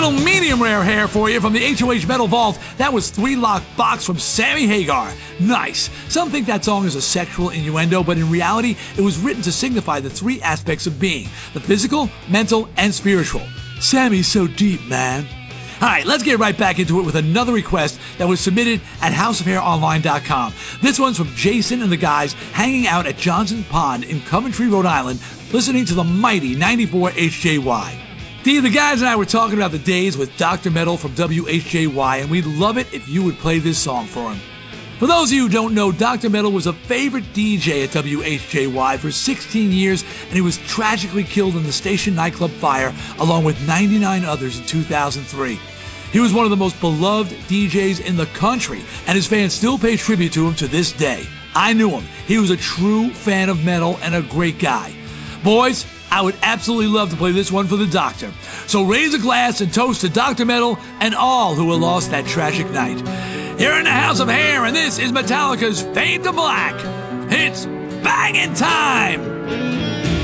little medium rare hair for you from the HOH Metal Vault. That was Three Lock Box from Sammy Hagar. Nice. Some think that song is a sexual innuendo, but in reality, it was written to signify the three aspects of being: the physical, mental, and spiritual. Sammy's so deep, man. All right, let's get right back into it with another request that was submitted at houseofhaironline.com. This one's from Jason and the guys hanging out at Johnson Pond in Coventry, Rhode Island, listening to the mighty 94 HJY. Dee, the guys and I were talking about the days with Dr. Metal from WHJY, and we'd love it if you would play this song for him. For those of you who don't know, Dr. Metal was a favorite DJ at WHJY for 16 years, and he was tragically killed in the station nightclub fire, along with 99 others in 2003. He was one of the most beloved DJs in the country, and his fans still pay tribute to him to this day. I knew him. He was a true fan of metal and a great guy. Boys, I would absolutely love to play this one for the doctor. So raise a glass and toast to Dr. Metal and all who were lost that tragic night. Here in the House of Hair, and this is Metallica's Fade to Black. It's banging time!